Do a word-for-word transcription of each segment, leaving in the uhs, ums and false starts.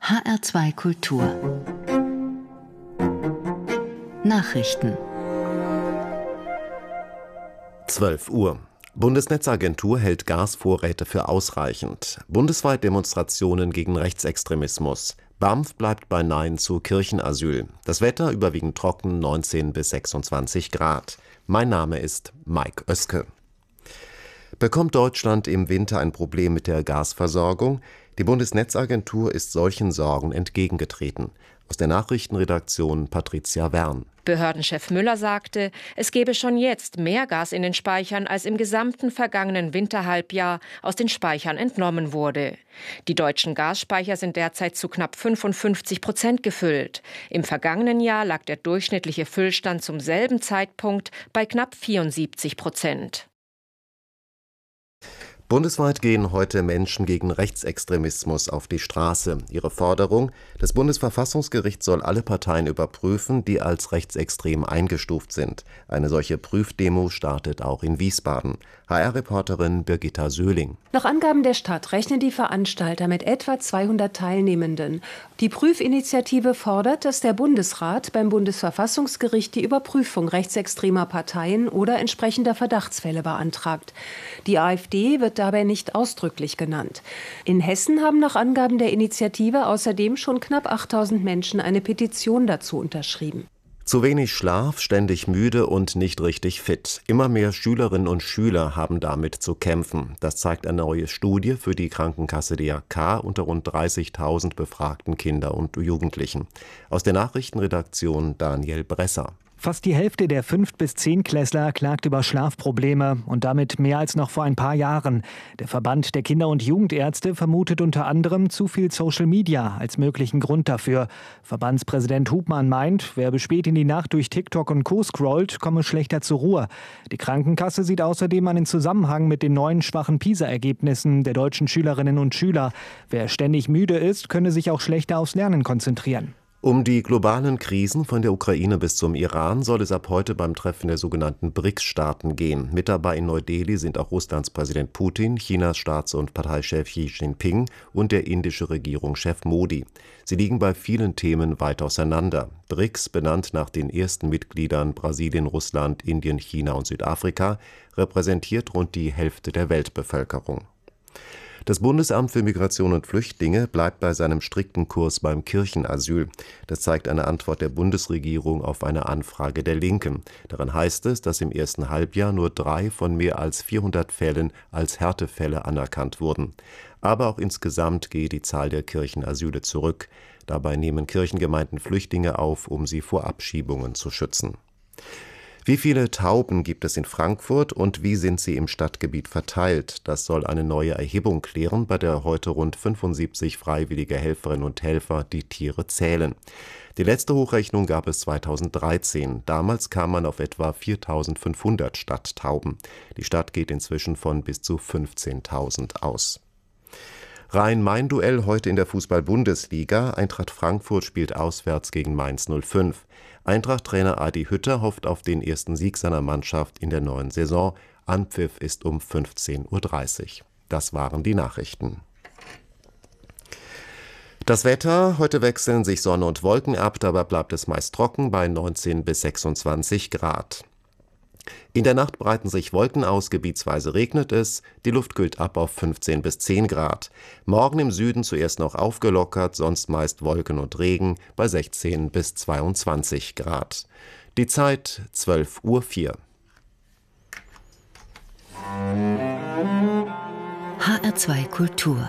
H R zwei Kultur Nachrichten zwölf Uhr. Bundesnetzagentur hält Gasvorräte für ausreichend. Bundesweit Demonstrationen gegen Rechtsextremismus. B A M F bleibt bei Nein zu Kirchenasyl. Das Wetter überwiegend trocken, neunzehn bis sechsundzwanzig Grad. Mein Name ist Mike Oeske. Bekommt Deutschland im Winter ein Problem mit der Gasversorgung? Die Bundesnetzagentur ist solchen Sorgen entgegengetreten. Aus der Nachrichtenredaktion Patricia Wern. Behördenchef Müller sagte, es gebe schon jetzt mehr Gas in den Speichern, als im gesamten vergangenen Winterhalbjahr aus den Speichern entnommen wurde. Die deutschen Gasspeicher sind derzeit zu knapp fünfundfünfzig Prozent gefüllt. Im vergangenen Jahr lag der durchschnittliche Füllstand zum selben Zeitpunkt bei knapp vierundsiebzig Prozent. Bundesweit gehen heute Menschen gegen Rechtsextremismus auf die Straße. Ihre Forderung: Das Bundesverfassungsgericht soll alle Parteien überprüfen, die als rechtsextrem eingestuft sind. Eine solche Prüfdemo startet auch in Wiesbaden. H R-Reporterin Birgitta Söhling. Nach Angaben der Stadt rechnen die Veranstalter mit etwa zweihundert Teilnehmenden. Die Prüfinitiative fordert, dass der Bundesrat beim Bundesverfassungsgericht die Überprüfung rechtsextremer Parteien oder entsprechender Verdachtsfälle beantragt. Die AfD wird dabei nicht ausdrücklich genannt. In Hessen haben nach Angaben der Initiative außerdem schon knapp achttausend Menschen eine Petition dazu unterschrieben. Zu wenig Schlaf, ständig müde und nicht richtig fit. Immer mehr Schülerinnen und Schüler haben damit zu kämpfen. Das zeigt eine neue Studie für die Krankenkasse D R K unter rund dreißigtausend befragten Kinder und Jugendlichen. Aus der Nachrichtenredaktion Daniel Bresser. Fast die Hälfte der fünf- bis zehn-Klässler klagt über Schlafprobleme und damit mehr als noch vor ein paar Jahren. Der Verband der Kinder- und Jugendärzte vermutet unter anderem zu viel Social Media als möglichen Grund dafür. Verbandspräsident Hubmann meint, wer bis spät in die Nacht durch TikTok und Co. scrollt, komme schlechter zur Ruhe. Die Krankenkasse sieht außerdem einen Zusammenhang mit den neuen schwachen PISA-Ergebnissen der deutschen Schülerinnen und Schüler. Wer ständig müde ist, könne sich auch schlechter aufs Lernen konzentrieren. Um die globalen Krisen von der Ukraine bis zum Iran soll es ab heute beim Treffen der sogenannten B R I C S-Staaten gehen. Mit dabei in Neu-Delhi sind auch Russlands Präsident Putin, Chinas Staats- und Parteichef Xi Jinping und der indische Regierungschef Modi. Sie liegen bei vielen Themen weit auseinander. B R I C S, benannt nach den ersten Mitgliedern Brasilien, Russland, Indien, China und Südafrika, repräsentiert rund die Hälfte der Weltbevölkerung. Das Bundesamt für Migration und Flüchtlinge bleibt bei seinem strikten Kurs beim Kirchenasyl. Das zeigt eine Antwort der Bundesregierung auf eine Anfrage der Linken. Darin heißt es, dass im ersten Halbjahr nur drei von mehr als vierhundert Fällen als Härtefälle anerkannt wurden. Aber auch insgesamt gehe die Zahl der Kirchenasyle zurück. Dabei nehmen Kirchengemeinden Flüchtlinge auf, um sie vor Abschiebungen zu schützen. Wie viele Tauben gibt es in Frankfurt und wie sind sie im Stadtgebiet verteilt? Das soll eine neue Erhebung klären, bei der heute rund fünfundsiebzig freiwillige Helferinnen und Helfer die Tiere zählen. Die letzte Hochrechnung gab es zweitausenddreizehn. Damals kam man auf etwa viertausendfünfhundert Stadttauben. Die Stadt geht inzwischen von bis zu fünfzehntausend aus. Rhein-Main-Duell heute in der Fußball-Bundesliga. Eintracht Frankfurt spielt auswärts gegen Mainz null fünf. Eintracht-Trainer Adi Hütter hofft auf den ersten Sieg seiner Mannschaft in der neuen Saison. Anpfiff ist um fünfzehn Uhr dreißig. Das waren die Nachrichten. Das Wetter: Heute wechseln sich Sonne und Wolken ab, dabei bleibt es meist trocken bei neunzehn bis sechsundzwanzig Grad. In der Nacht breiten sich Wolken aus, gebietsweise regnet es, die Luft kühlt ab auf fünfzehn bis zehn Grad. Morgen im Süden zuerst noch aufgelockert, sonst meist Wolken und Regen bei sechzehn bis zweiundzwanzig Grad. Die Zeit zwölf Uhr vier. H R zwei Kultur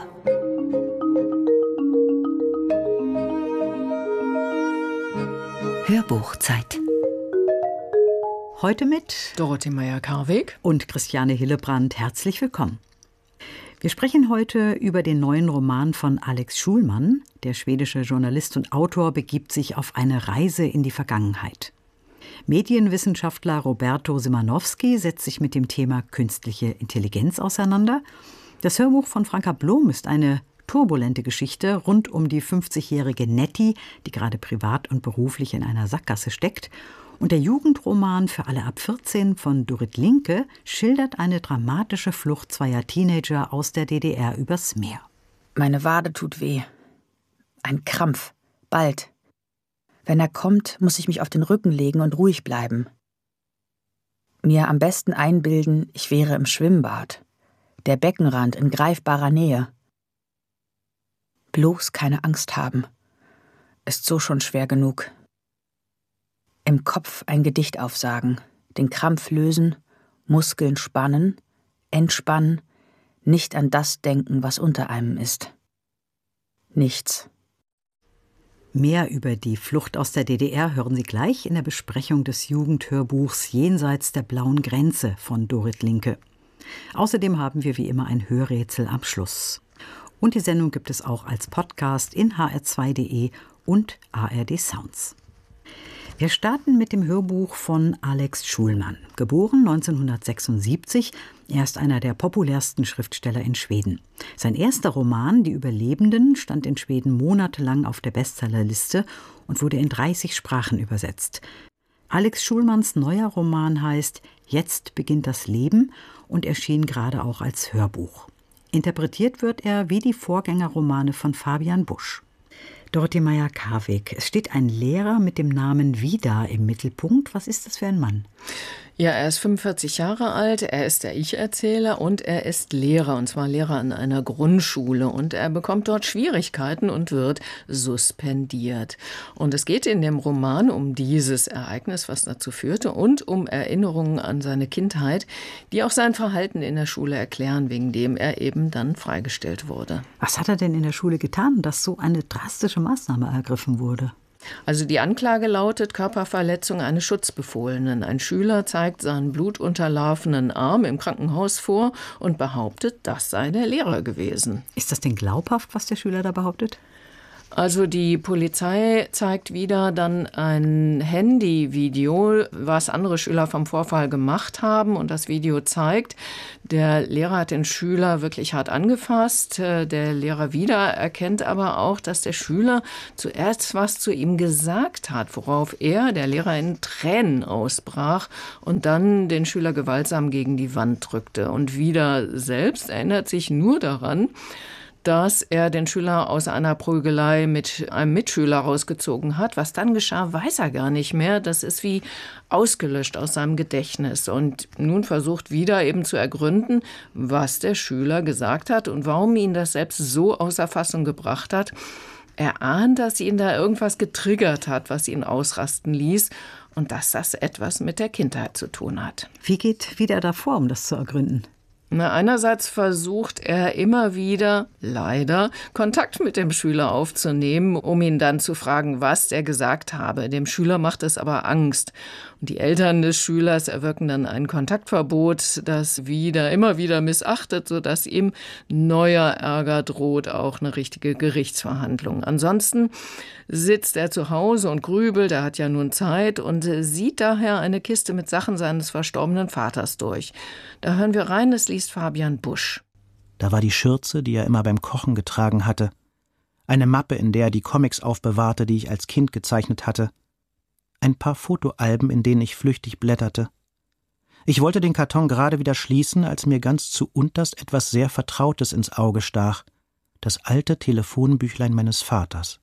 Hörbuchzeit. Heute mit Dorothee Meyer-Karweg und Christiane Hillebrand. Herzlich willkommen. Wir sprechen heute über den neuen Roman von Alex Schulman. Der schwedische Journalist und Autor begibt sich auf eine Reise in die Vergangenheit. Medienwissenschaftler Roberto Simanowski setzt sich mit dem Thema künstliche Intelligenz auseinander. Das Hörbuch von Franka Blom ist eine turbulente Geschichte rund um die fünfzigjährige Nettie, die gerade privat und beruflich in einer Sackgasse steckt. Und der Jugendroman für alle ab vierzehn von Dorit Linke schildert eine dramatische Flucht zweier Teenager aus der D D R übers Meer. Meine Wade tut weh. Ein Krampf. Bald. Wenn er kommt, muss ich mich auf den Rücken legen und ruhig bleiben. Mir am besten einbilden, ich wäre im Schwimmbad. Der Beckenrand in greifbarer Nähe. Bloß keine Angst haben. Ist so schon schwer genug. Im Kopf ein Gedicht aufsagen, den Krampf lösen, Muskeln spannen, entspannen, nicht an das denken, was unter einem ist. Nichts. Mehr über die Flucht aus der D D R hören Sie gleich in der Besprechung des Jugendhörbuchs Jenseits der blauen Grenze von Dorit Linke. Außerdem haben wir wie immer ein Hörrätsel am Schluss. Und die Sendung gibt es auch als Podcast in h r zwei punkt d e und A R D Sounds. Wir starten mit dem Hörbuch von Alex Schulman, geboren neunzehnhundertsechsundsiebzig. Er ist einer der populärsten Schriftsteller in Schweden. Sein erster Roman, Die Überlebenden, stand in Schweden monatelang auf der Bestsellerliste und wurde in dreißig Sprachen übersetzt. Alex Schulmans neuer Roman heißt Jetzt beginnt das Leben und erschien gerade auch als Hörbuch. Interpretiert wird er wie die Vorgängerromane von Fabian Busch. Dorothee Meyer-Karweg, es steht ein Lehrer mit dem Namen Vida im Mittelpunkt. Was ist das für ein Mann? Ja, er ist fünfundvierzig Jahre alt, er ist der Ich-Erzähler und er ist Lehrer, und zwar Lehrer an einer Grundschule. Und er bekommt dort Schwierigkeiten und wird suspendiert. Und es geht in dem Roman um dieses Ereignis, was dazu führte, und um Erinnerungen an seine Kindheit, die auch sein Verhalten in der Schule erklären, wegen dem er eben dann freigestellt wurde. Was hat er denn in der Schule getan, dass so eine drastische Maßnahme ergriffen wurde? Also die Anklage lautet Körperverletzung eines Schutzbefohlenen. Ein Schüler zeigt seinen blutunterlaufenen Arm im Krankenhaus vor und behauptet, das sei der Lehrer gewesen. Ist das denn glaubhaft, was der Schüler da behauptet? Also die Polizei zeigt wieder dann ein Handyvideo, was andere Schüler vom Vorfall gemacht haben. Und das Video zeigt, der Lehrer hat den Schüler wirklich hart angefasst. Der Lehrer wieder erkennt aber auch, dass der Schüler zuerst was zu ihm gesagt hat, worauf er, der Lehrer, in Tränen ausbrach und dann den Schüler gewaltsam gegen die Wand drückte. Und wieder selbst erinnert sich nur daran, dass er den Schüler aus einer Prügelei mit einem Mitschüler rausgezogen hat. Was dann geschah, weiß er gar nicht mehr. Das ist wie ausgelöscht aus seinem Gedächtnis. Und nun versucht wieder eben zu ergründen, was der Schüler gesagt hat und warum ihn das selbst so außer Fassung gebracht hat. Er ahnt, dass ihn da irgendwas getriggert hat, was ihn ausrasten ließ und dass das etwas mit der Kindheit zu tun hat. Wie geht wieder davor, um das zu ergründen? Na, einerseits versucht er immer wieder, leider, Kontakt mit dem Schüler aufzunehmen, um ihn dann zu fragen, was er gesagt habe. Dem Schüler macht es aber Angst. Und die Eltern des Schülers erwirken dann ein Kontaktverbot, das wieder, immer wieder missachtet, sodass ihm neuer Ärger droht, auch eine richtige Gerichtsverhandlung. Ansonsten sitzt er zu Hause und grübelt, er hat ja nun Zeit und sieht daher eine Kiste mit Sachen seines verstorbenen Vaters durch. Da hören wir rein, es liest Fabian Busch. Da war die Schürze, die er immer beim Kochen getragen hatte, eine Mappe, in der er die Comics aufbewahrte, die ich als Kind gezeichnet hatte, ein paar Fotoalben, in denen ich flüchtig blätterte. Ich wollte den Karton gerade wieder schließen, als mir ganz zu unterst etwas sehr Vertrautes ins Auge stach, das alte Telefonbüchlein meines Vaters.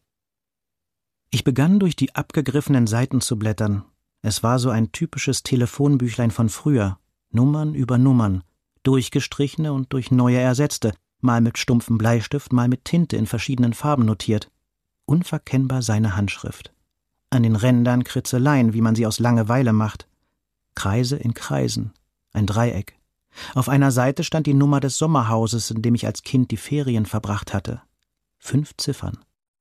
Ich begann, durch die abgegriffenen Seiten zu blättern. Es war so ein typisches Telefonbüchlein von früher, Nummern über Nummern, durchgestrichene und durch neue ersetzte, mal mit stumpfem Bleistift, mal mit Tinte in verschiedenen Farben notiert. Unverkennbar seine Handschrift. An den Rändern Kritzeleien, wie man sie aus Langeweile macht. Kreise in Kreisen, ein Dreieck. Auf einer Seite stand die Nummer des Sommerhauses, in dem ich als Kind die Ferien verbracht hatte. Fünf Ziffern.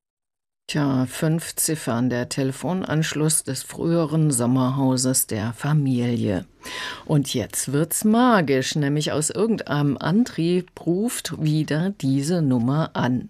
Tja, fünf Ziffern, der Telefonanschluss des früheren Sommerhauses der Familie. Und jetzt wird's magisch, nämlich aus irgendeinem Antrieb ruft wieder diese Nummer an.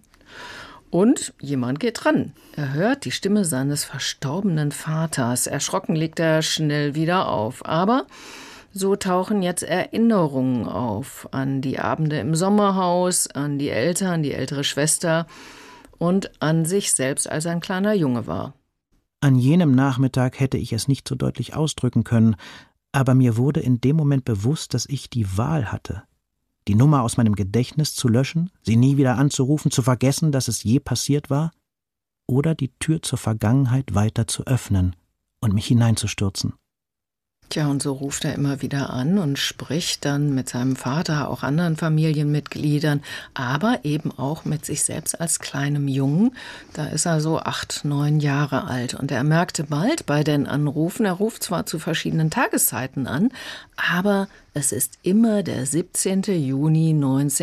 Und jemand geht ran. Er hört die Stimme seines verstorbenen Vaters. Erschrocken legt er schnell wieder auf. Aber so tauchen jetzt Erinnerungen auf an die Abende im Sommerhaus, an die Eltern, die ältere Schwester und an sich selbst, als er ein kleiner Junge war. An jenem Nachmittag hätte ich es nicht so deutlich ausdrücken können, aber mir wurde in dem Moment bewusst, dass ich die Wahl hatte. Die Nummer aus meinem Gedächtnis zu löschen, sie nie wieder anzurufen, zu vergessen, dass es je passiert war? oder die Tür zur Vergangenheit weiter zu öffnen und mich hineinzustürzen. Tja, und so ruft er immer wieder an und spricht dann mit seinem Vater, auch anderen Familienmitgliedern, aber eben auch mit sich selbst als kleinem Jungen. Da ist er so acht, neun Jahre alt. Und er merkte bald bei den Anrufen, er ruft zwar zu verschiedenen Tageszeiten an, aber es ist immer der siebzehnten Juni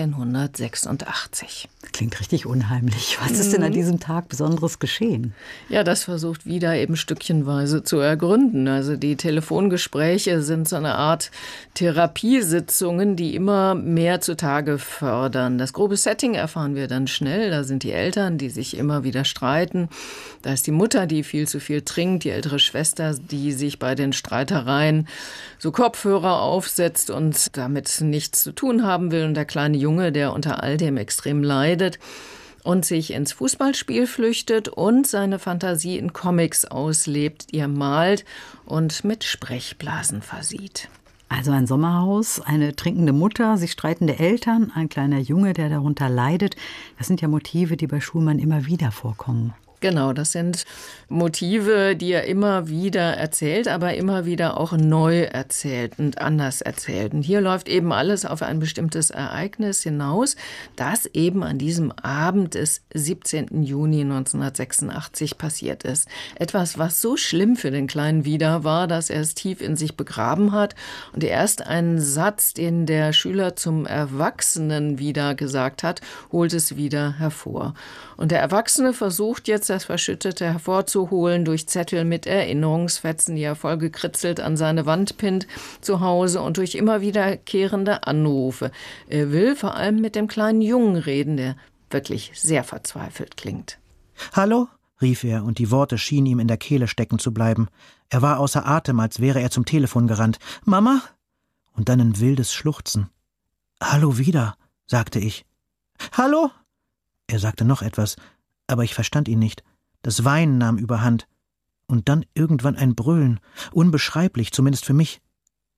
neunzehnhundertsechsundachtzig. Klingt richtig unheimlich. Was ist denn an diesem Tag Besonderes geschehen? Ja, das versucht wieder eben stückchenweise zu ergründen. Also die Telefongespräche sind so eine Art Therapiesitzungen, die immer mehr zutage fördern. Das grobe Setting erfahren wir dann schnell. Da sind die Eltern, die sich immer wieder streiten. Da ist die Mutter, die viel zu viel trinkt, die ältere Schwester, die sich bei den Streitereien so Kopfhörer aufsetzt und damit nichts zu tun haben will. Und der kleine Junge, der unter all dem extrem leidet und sich ins Fußballspiel flüchtet und seine Fantasie in Comics auslebt, ihr malt und mit Sprechblasen versieht. Also ein Sommerhaus, eine trinkende Mutter, sich streitende Eltern, ein kleiner Junge, der darunter leidet. Das sind ja Motive, die bei Schulman immer wieder vorkommen. Genau, das sind Motive, die er immer wieder erzählt, aber immer wieder auch neu erzählt und anders erzählt. Und hier läuft eben alles auf ein bestimmtes Ereignis hinaus, das eben an diesem Abend des siebzehnten Juni neunzehnhundertsechsundachtzig passiert ist. Etwas, was so schlimm für den kleinen Wieder war, dass er es tief in sich begraben hat und erst einen Satz, den der Schüler zum Erwachsenen wieder gesagt hat, holt es wieder hervor. Und der Erwachsene versucht jetzt, das Verschüttete hervorzuholen durch Zettel mit Erinnerungsfetzen, die er voll gekritzelt an seine Wand pinnt zu Hause und durch immer wiederkehrende Anrufe. Er will vor allem mit dem kleinen Jungen reden, der wirklich sehr verzweifelt klingt. »Hallo?« rief er, und die Worte schienen ihm in der Kehle stecken zu bleiben. Er war außer Atem, als wäre er zum Telefon gerannt. »Mama?« Und dann ein wildes Schluchzen. »Hallo wieder«, sagte ich. »Hallo?« Er sagte noch etwas, aber ich verstand ihn nicht. Das Weinen nahm überhand. Und dann irgendwann ein Brüllen, unbeschreiblich, zumindest für mich.